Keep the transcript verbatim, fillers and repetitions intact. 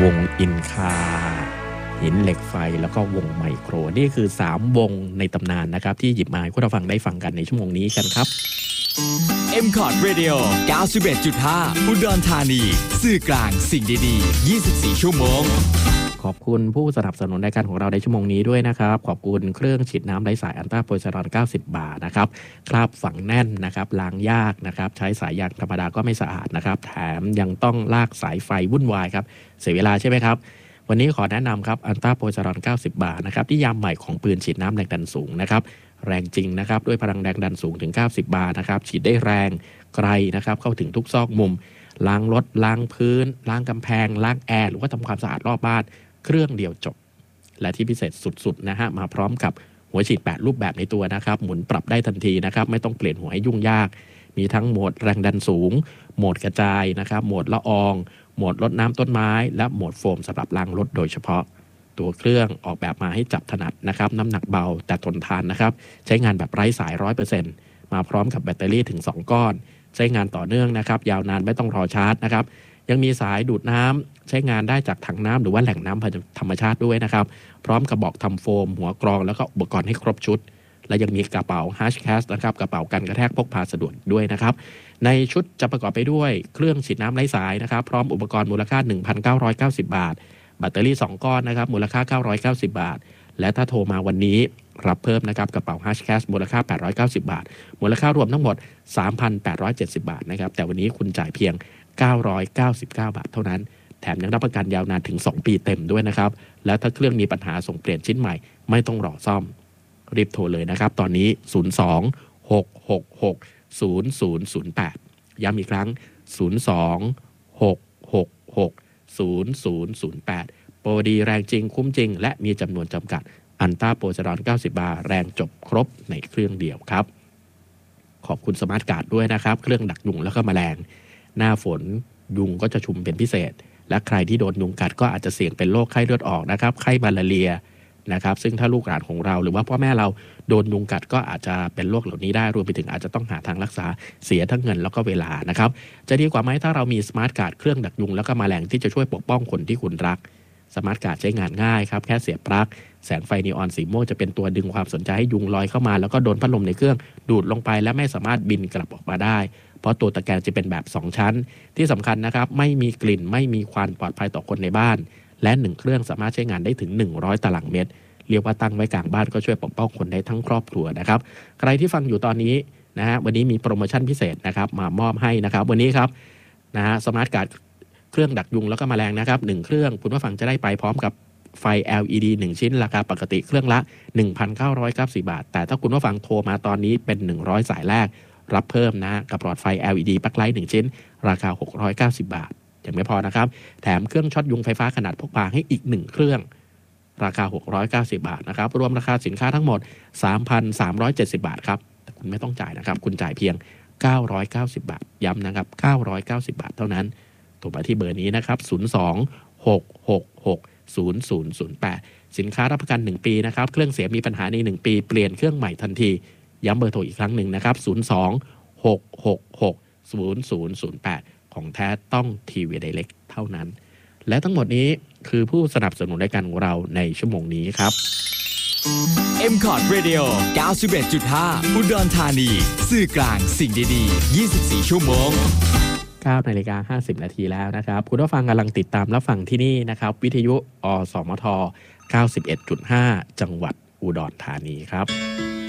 วงอินคาหินเหล็กไฟแล้วก็วงไมโครนี่คือสามวงในตำนานนะครับที่หยิบมาให้คุณผู้ฟังได้ฟังกันในชั่วโมงนี้กันครับเอ็ม คอร์ด Radio เก้าสิบเอ็ดจุดห้า อุดรธานีสื่อกลางสิ่งดีๆยี่สิบสี่ชั่วโมงขอบคุณผู้สนับสนุนรายการของเราในชั่วโมงนี้ด้วยนะครับขอบคุณเครื่องฉีดน้ำไร้สายอัลตราโพลิสเตอรอลเก้าสิบบาทนะครับคราบฝังแน่นนะครับล้างยากนะครับใช้สายยางธรรมดาก็ไม่สะอาดนะครับแถมยังต้องลากสายไฟวุ่นวายครับเสียเวลาใช่ไหมครับวันนี้ขอแนะนำครับอัลตราโพลิสเตอรอลเก้าสิบบาทนะครับที่ยามใหม่ของปืนฉีดน้ำแรงดันสูงนะครับแรงจริงนะครับด้วยพลังแรงดันสูงถึงเก้าสิบบาทนะครับฉีดได้แรงไกลนะครับเข้าถึงทุกซอกมุมล้างรถล้างพื้นล้างกำแพงล้างแอร์หรือว่าทำความสะอาดรอบบ้านเครื่องเดียวจบและที่พิเศษสุดๆนะฮะมาพร้อมกับหัวฉีดแปดรูปแบบในตัวนะครับหมุนปรับได้ทันทีนะครับไม่ต้องเปลี่ยนหัวให้ยุ่งยากมีทั้งโหมดแรงดันสูงโหมดกระจายนะครับโหมดละอองโหมดรดน้ำต้นไม้และโหมดโฟมสำหรับล้างรถโดยเฉพาะตัวเครื่องออกแบบมาให้จับถนัดนะครับน้ำหนักเบาแต่ทนทานนะครับใช้งานแบบไร้สาย ร้อยเปอร์เซ็นต์ มาพร้อมกับแบตเตอรี่ถึงสองก้อนใช้งานต่อเนื่องนะครับยาวนานไม่ต้องรอชาร์จนะครับยังมีสายดูดน้ำใช้งานได้จากถังน้ำหรือว่าแหล่งน้ำธรรมชาติด้วยนะครับพร้อมกระบอกทำโฟมหัวกรองแล้วก็อุปกรณ์ให้ครบชุดและยังมีกระเป๋า Hash Cash นะครับกระเป๋ากันกระแทกพกพาสะดวกด้วยนะครับในชุดจะประกอบไปด้วยเครื่องฉีดน้ำไร้สายนะครับพร้อมอุปกรณ์มูลค่า หนึ่งพันเก้าร้อยเก้าสิบ บาทแบตเตอรี่สองก้อนนะครับมูลค่าเก้าร้อยเก้าสิบบาทและถ้าโทรมาวันนี้รับเพิ่มนะครับกระเป๋า Hash Cash มูลค่าแปดร้อยเก้าสิบบาทมูลค่ารวมทั้งหมด สามพันแปดร้อยเจ็ดสิบ บาทนะครับแต่วันนี้คุณจ่ายเพียงเก้าร้อยเก้าสิบเก้าบาทเท่านั้นแถมยังรับประกันยาวนานถึงสองปีเต็มด้วยนะครับและถ้าเครื่องมีปัญหาส่งเปลี่ยนชิ้นใหม่ไม่ต้องรอซ่อมรีบโทรเลยนะครับตอนนี้ศูนย์ สอง หก หก หก ศูนย์ ศูนย์ ศูนย์ แปดย้ำอีกครั้งศูนย์ สอง หก หก หก ศูนย์ ศูนย์ ศูนย์ แปดโปรดีแรงจริงคุ้มจริงและมีจำนวนจำกัดอัลตราโพลิสเตอรอลเก้าสิบบาทแรงจบครบในเครื่องเดียวครับขอบคุณสมาร์ทการ์ดด้วยนะครับเครื่องดักยุงแล้วก็แมลงหน้าฝนยุงก็จะชุมเป็นพิเศษและใครที่โดนยุงกัดก็อาจจะเสี่ยงเป็นโรคไข้เลือดออกนะครับไข้มาลาเรียนะครับซึ่งถ้าลูกหลานของเราหรือว่าพ่อแม่เราโดนยุงกัดก็อาจจะเป็นโรคเหล่านี้ได้รวมไปถึงอาจจะต้องหาทางรักษาเสียทั้งเงินแล้วก็เวลานะครับจะดีกว่าไหมถ้าเรามีสมาร์ทการ์ดเครื่องดักยุงแล้วก็แมลงที่จะช่วยปกป้องคนที่คุณรักสมาร์ทการ์ดใช้งานง่ายครับแค่เสียบปลั๊กแสงไฟนีออนสีม่วงจะเป็นตัวดึงความสนใจให้ยุงลอยเข้ามาแล้วก็โดนพัดลมในเครื่องดูดลงไปและไม่สามารถบินกลับออกมาได้เพราะตัวตะแกรงจะเป็นแบบสองชั้นที่สำคัญนะครับไม่มีกลิ่นไม่มีควันปลอดภัยต่อคนในบ้านและหนึ่งเครื่องสามารถใช้งานได้ถึงหนึ่งร้อยตารางเมตรเรียกว่าตั้งไว้กลางบ้านก็ช่วยปกป้องคนได้ทั้งครอบครัวนะครับใครที่ฟังอยู่ตอนนี้นะฮะวันนี้มีโปรโมชั่นพิเศษนะครับมามอบให้นะครับวันนี้ครับนะฮะสมาร์ทการ์ดเครื่องดักยุงแล้วก็แมลงนะครับหนึ่งเครื่องคุณผู้ฟังจะได้ไปพร้อมกับไฟ แอล อี ดี หนึ่งชิ้นราคาปกติเครื่องละ หนึ่งพันเก้าร้อยเก้าสิบบาทแต่ถ้าคุณผู้ฟังโทรมาตอนนี้เป็นหนึ่งร้อยสายแรกรับเพิ่มนะกับหลอดไฟ แอล อี ดี แบ็คไลท์หนึ่งชิ้นราคาหกร้อยเก้าสิบบาทยังไม่พอนะครับแถมเครื่องช็อตยุงไฟฟ้าขนาดพกพาให้อีกหนึ่งเครื่องราคาหกร้อยเก้าสิบบาทนะครับรวมราคาสินค้าทั้งหมด สามพันสามร้อยเจ็ดสิบ บาทครับแต่คุณไม่ต้องจ่ายนะครับคุณจ่ายเพียงเก้าร้อยเก้าสิบบาทย้ำนะครับเก้าร้อยเก้าสิบบาทเท่านั้นโทรมาที่เบอร์นี้นะครับศูนย์ สอง หก หก หก ศูนย์ ศูนย์ ศูนย์ แปดสินค้ารับประกันหนึ่งปีนะครับเครื่องเสียมีปัญหาในหนึ่งปีเปลี่ยนเครื่องใหม่ทันทีย้ำเบอร์โทรอีกครั้งหนึ่งนะครับศูนย์ สอง หก หก หก ศูนย์ ศูนย์ ศูนย์ แปดของแท้ต้องทีวีไดเรกเท่านั้นและทั้งหมดนี้คือผู้สนับสนุนรายการของเราในชั่วโมงนี้ครับเอ็ม คอร์ด Radio เก้าสิบเอ็ดจุดห้า อุดรธานีสื่อกลางสิ่งดีๆยี่สิบสี่ชั่วโมงเก้านาฬิกาห้าสิบนาทีแล้วนะครับคุณผู้ฟังกำลังติดตามรับฟังที่นี่นะครับวิทยุอสมท เก้าสิบเอ็ดจุดห้า จังหวัดอุดรธานีครับ